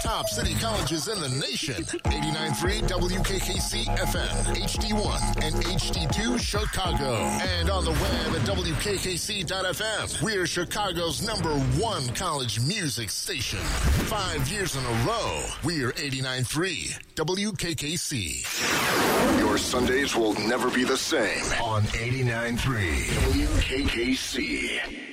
Top city colleges in the nation. 89.3 WKKC FM, HD1 and HD2 Chicago. And on the web at WKKC.FM. We're Chicago's #1 college music station. 5 years in a row. We're 89.3 WKKC. Your Sundays will never be the same on 89.3 WKKC.